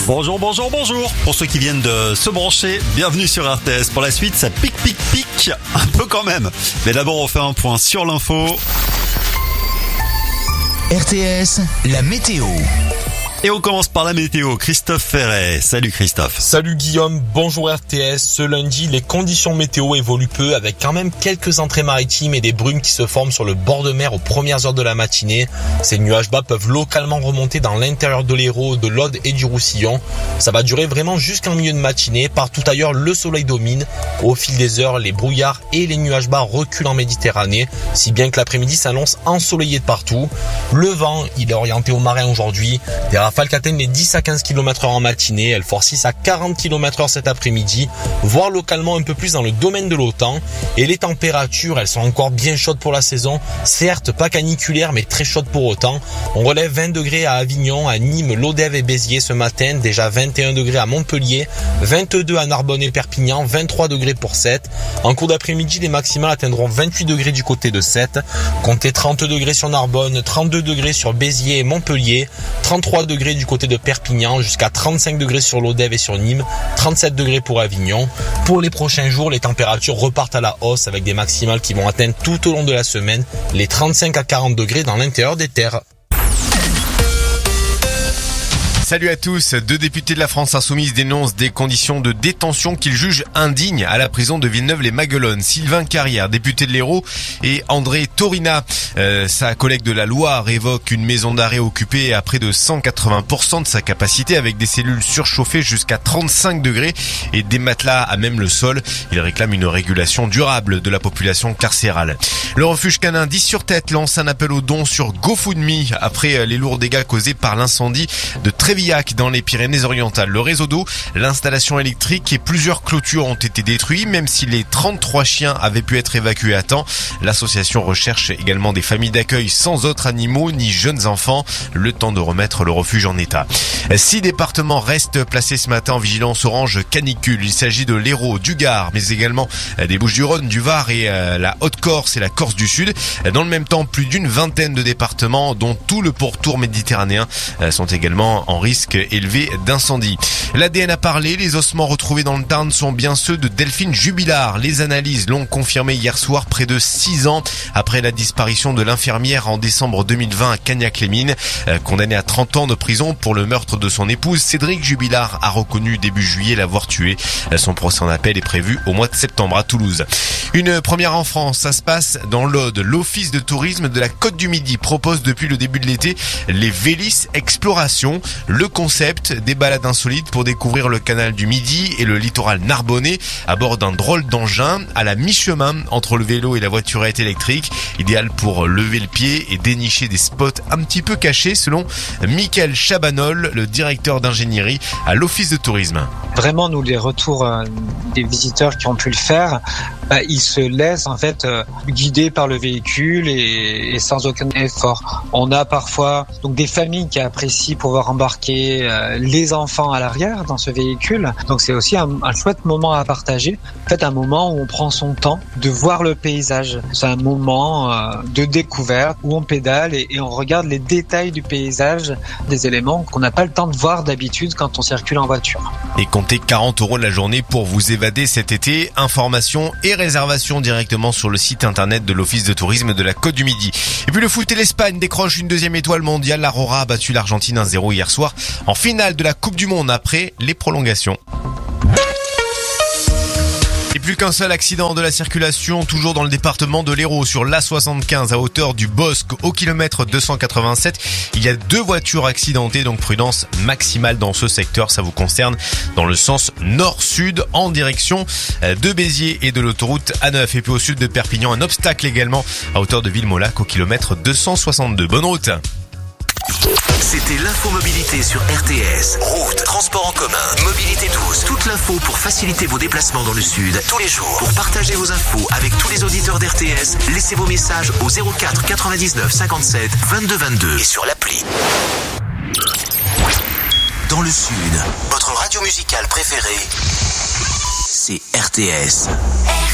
Bonjour. Pour ceux qui viennent de se brancher, bienvenue sur RTS. Pour la suite, ça pique un peu quand même. Mais d'abord, on fait un point sur l'info. RTS, la météo. Et on commence par la météo. Christophe Ferret. Salut Christophe. Salut Guillaume, bonjour RTS. Ce lundi, les conditions météo évoluent peu avec quand même quelques entrées maritimes et des brumes qui se forment sur le bord de mer aux premières heures de la matinée. Ces nuages bas peuvent localement remonter dans l'intérieur de l'Hérault, de l'Aude et du Roussillon. Ça va durer vraiment jusqu'en milieu de matinée. Partout ailleurs, le soleil domine. Au fil des heures, les brouillards et les nuages bas reculent en Méditerranée, si bien que l'après-midi s'annonce ensoleillé de partout. Le vent, il est orienté au marin aujourd'hui. Des rafales qui atteignent les 10 à 15 km/h en matinée, elles forcissent à 40 km/h cet après-midi, voire localement un peu plus dans le domaine de l'OTAN. Et les températures, elles sont encore bien chaudes pour la saison, certes pas caniculaires mais très chaudes pour autant. On relève 20 degrés à Avignon, à Nîmes, Lodève et Béziers ce matin, déjà 21 degrés à Montpellier, 22 à Narbonne et Perpignan, 23 degrés pour Sète. En cours d'après-midi, les maximales atteindront 28 degrés du côté de Sète, comptez 30 degrés sur Narbonne, 32 degrés sur Béziers et Montpellier, 33 degrés du côté de Perpignan, jusqu'à 35 degrés sur Lodève et sur Nîmes, 37 degrés pour Avignon. Pour les prochains jours, les températures repartent à la hausse avec des maximales qui vont atteindre tout au long de la semaine les 35 à 40 degrés dans l'intérieur des terres. Salut à tous. 2 députés de la France Insoumise dénoncent des conditions de détention qu'ils jugent indignes à la prison de Villeneuve-les-Maguelones. Sylvain Carrière, député de l'Hérault, et André Torina, sa collègue de la Loire, évoque une maison d'arrêt occupée à près de 180% de sa capacité avec des cellules surchauffées jusqu'à 35 degrés et des matelas à même le sol. Ils réclament une régulation durable de la population carcérale. Le refuge canin 10 sur Tête lance un appel aux dons sur GoFundMe après les lourds dégâts causés par l'incendie de Trévillac dans les Pyrénées-Orientales. Le réseau d'eau, l'installation électrique et plusieurs clôtures ont été détruits, même si les 33 chiens avaient pu être évacués à temps. L'association recherche également des familles d'accueil sans autres animaux ni jeunes enfants, le temps de remettre le refuge en état. 6 départements restent placés ce matin en vigilance orange canicule. Il s'agit de l'Hérault, du Gard, mais également des Bouches-du-Rhône, du Var et la Haute-Corse et la Corse du Sud. Dans le même temps, plus d'une vingtaine de départements, dont tout le pourtour méditerranéen, sont également en risque élevé d'incendie. L'ADN a parlé, les ossements retrouvés dans le Tarn sont bien ceux de Delphine Jubilard. Les analyses l'ont confirmé hier soir, près de 6 ans après la disparition de l'infirmière en décembre 2020 à Cagnac-les-Mines. Condamné à 30 ans de prison pour le meurtre de son épouse, Cédric Jubilard a reconnu début juillet l'avoir tué. Son procès en appel est prévu au mois de septembre à Toulouse. Une première en France, ça se passe dans l'Aude. L'Office de tourisme de la Côte du Midi propose depuis le début de l'été les Vélis Exploration. Le concept, des balades insolites pour découvrir le canal du Midi et le littoral narbonnais à bord d'un drôle d'engin à la mi-chemin entre le vélo et la voiturette électrique, idéal pour lever le pied et dénicher des spots un petit peu cachés selon Mickaël Chabanol, le directeur d'ingénierie à l'Office de tourisme. Vraiment, nous, les retours des visiteurs qui ont pu le faire, ils se laissent en fait guider par le véhicule et sans aucun effort. On a parfois donc des familles qui apprécient pouvoir embarquer les enfants à l'arrière dans ce véhicule. Donc c'est aussi un chouette moment à partager. En fait, un moment où on prend son temps de voir le paysage. C'est un moment de découverte où on pédale et on regarde les détails du paysage, des éléments qu'on n'a pas le temps de voir d'habitude quand on circule en voiture. Et comptez 40 € de la journée pour vous évader cet été. Informations et réservations directement sur le site internet de l'Office de tourisme de la Côte du Midi. Et puis le foot et l'Espagne décrochent une 2e étoile mondiale. L'Aurora a battu l'Argentine 1-0 hier soir en finale de la Coupe du Monde après les prolongations. Et plus qu'un seul accident de la circulation, toujours dans le département de l'Hérault, sur l'A75 à hauteur du Bosc au kilomètre 287. Il y a 2 voitures accidentées, donc prudence maximale dans ce secteur. Ça vous concerne dans le sens nord-sud en direction de Béziers et de l'autoroute A9. Et puis au sud de Perpignan, un obstacle également à hauteur de Villemolac au kilomètre 262. Bonne route! C'était l'infomobilité sur RTS. Route, transport en commun, mobilité douce. Toute l'info pour faciliter vos déplacements dans le sud tous les jours. Pour partager vos infos avec tous les auditeurs d'RTS, laissez vos messages au 04 99 57 22 22 et sur l'appli. Dans le sud, votre radio musicale préférée, c'est RTS.